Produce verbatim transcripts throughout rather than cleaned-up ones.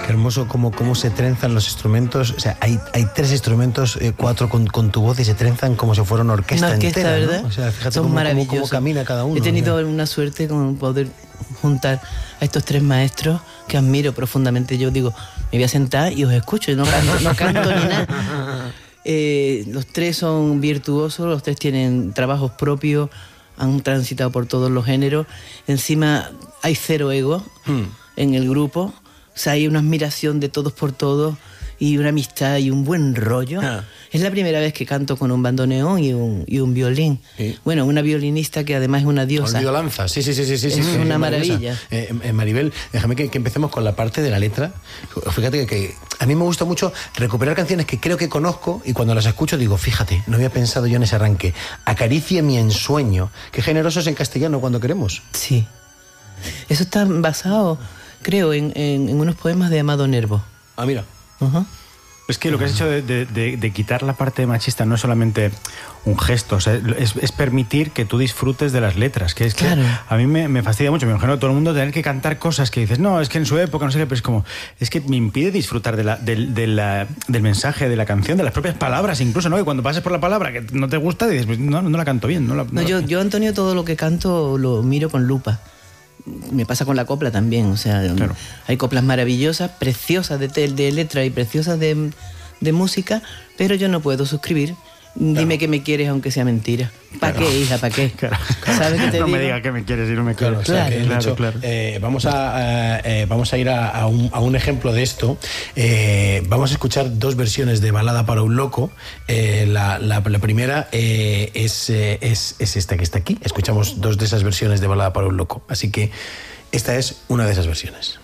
Qué hermoso cómo, cómo se trenzan los instrumentos. O sea, hay, hay tres instrumentos, eh, cuatro con, con tu voz y se trenzan como si fuera una orquesta, una orquesta entera, ¿verdad? ¿no? O sea, fíjate son cómo, maravillosos. Cómo, cómo camina cada uno. He tenido ¿no? una suerte con poder juntar a estos tres maestros que admiro profundamente. Yo digo, me voy a sentar y os escucho, no canto, no canto ni nada. Eh, los tres son virtuosos, los tres tienen trabajos propios, han transitado por todos los géneros. Encima hay cero ego hmm. en el grupo. O sea, hay una admiración de todos por todos y una amistad y un buen rollo. Ah. Es la primera vez que canto con un bandoneón y un, y un violín. ¿Sí? Bueno, una violinista que además es una diosa. Olvido Lanza, sí, sí, sí, sí, sí. Es sí, una sí, maravilla. Eh, eh, Maribel, déjame que, que empecemos con la parte de la letra. Fíjate que, que a mí me gusta mucho recuperar canciones que creo que conozco y cuando las escucho digo, fíjate, no había pensado yo en ese arranque. Acaricie mi ensueño. Qué generosos en castellano cuando queremos. Sí. Eso está basado, creo, en, en, en unos poemas de Amado Nervo. Ah, mira. Uh-huh. Es que lo que has hecho de, de, de, de quitar la parte machista no es solamente un gesto, o sea, es, es permitir que tú disfrutes de las letras, que es que claro. a mí me, me fastidia mucho, me imagino a todo el mundo tener que cantar cosas que dices, no, es que en su época no sé qué, pero es como, es que me impide disfrutar de la, de, de la, del mensaje de la canción, de las propias palabras incluso, ¿no? Que cuando pases por la palabra que no te gusta, dices, pues no, no la canto bien. No, la, no, no yo, yo, Antonio, todo lo que canto lo miro con lupa. Me pasa con la copla también, o sea, claro. Hay coplas maravillosas, preciosas de, de letra y preciosas de, de música, pero yo no puedo suscribir. Claro. Dime que me quieres aunque sea mentira. ¿Para claro. qué, hija? ¿Para qué? Claro. ¿Sabes qué te no digo? me digas que me quieres y no me quieres. Claro, claro, claro, claro, claro. claro. Eh, vamos, a, eh, vamos a ir a, a, un, a un ejemplo de esto. Eh, vamos a escuchar dos versiones de Balada para un loco. Eh, la, la, la primera eh, es, eh, es, es esta que está aquí. Escuchamos dos de esas versiones de Balada para un loco. Así que esta es una de esas versiones.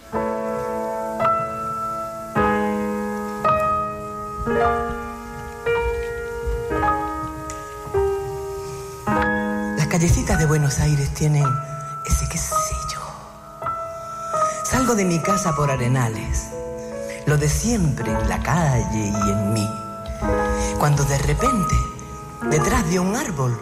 Las callecitas de Buenos Aires tienen ese qué sé yo. Salgo de mi casa por Arenales, lo de siempre en la calle y en mí. Cuando de repente, detrás de un árbol,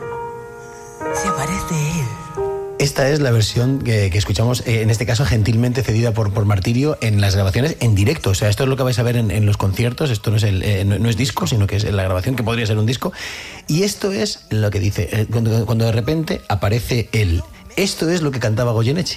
se aparece él. Esta es la versión que, que escuchamos, eh, en este caso gentilmente cedida por, por Martirio en las grabaciones en directo. O sea, esto es lo que vais a ver en, en los conciertos. Esto no es, el, eh, no, no es disco, sino que es la grabación, que podría ser un disco. Y esto es lo que dice, eh, cuando, cuando de repente aparece él. Esto es lo que cantaba Goyeneche.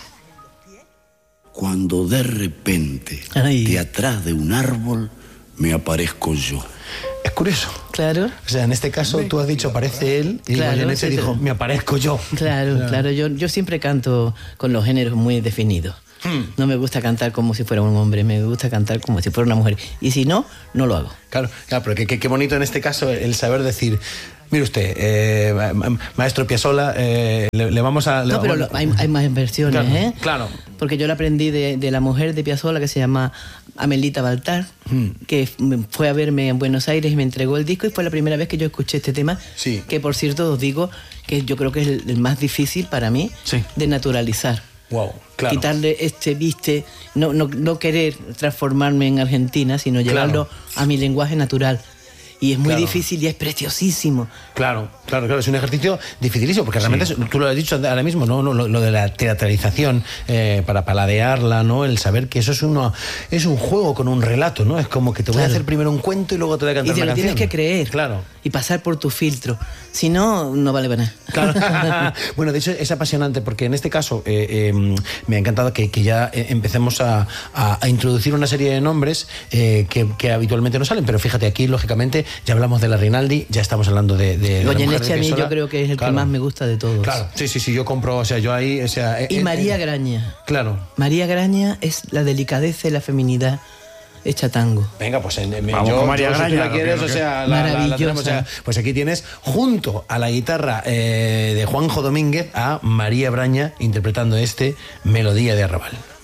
Cuando de repente, Ay. de atrás de un árbol, me aparezco yo. Es curioso. Claro. O sea, en este caso tú has dicho aparece él y claro, Goyeneche sí, dijo, sí. me aparezco yo. Claro, claro. claro. Yo, yo siempre canto con los géneros muy definidos. Hmm. No me gusta cantar como si fuera un hombre, me gusta cantar como si fuera una mujer. Y si no, no lo hago. Claro, claro, pero qué, qué bonito en este caso el saber decir... Mire usted, eh, maestro Piazzolla, eh, le, le vamos a... Le no, pero vamos... lo, hay, hay más versiones, claro, ¿eh? Claro. Porque yo la aprendí de, de la mujer de Piazzolla que se llama Amelita Baltar, hmm. que fue a verme en Buenos Aires y me entregó el disco y fue la primera vez que yo escuché este tema, sí. que por cierto os digo que yo creo que es el, el más difícil para mí sí. de naturalizar. Wow, claro. Quitarle este viste, no, no, no querer transformarme en Argentina, sino llevarlo claro. a mi lenguaje natural. Y es muy claro. difícil y es preciosísimo. Claro, claro, claro. Es un ejercicio dificilísimo, porque realmente, sí. tú lo has dicho ahora mismo, ¿no? Lo, lo de la teatralización, eh, para paladearla, ¿no? El saber que eso es, uno, es un juego con un relato, ¿no? Es como que te voy claro. a hacer primero un cuento y luego te voy a cantar una canción. Y te lo tienes que creer. Claro. Y pasar por tu filtro. Si no, no vale para nada. Claro. Bueno, de hecho es apasionante porque en este caso eh, eh, me ha encantado que, que ya empecemos a, a, a introducir una serie de nombres eh, que, que habitualmente no salen, pero fíjate, aquí lógicamente ya hablamos de la Rinaldi, ya estamos hablando de, de, de Goyeneche a mí yo creo que es el claro. que más me gusta de todos. Claro, sí, sí, sí, yo compro, o sea, yo ahí, o sea... Y eh, María eh, Graña. Claro. María Graña es la delicadeza y la feminidad hecha tango. Venga, pues en, en, Vamos yo, con María yo, Graña, si tú la quieres, que, o sea, la, la, la tenemos, o sea, pues aquí tienes junto a la guitarra eh, de Juanjo Domínguez a María Braña interpretando este Melodía de Arrabal.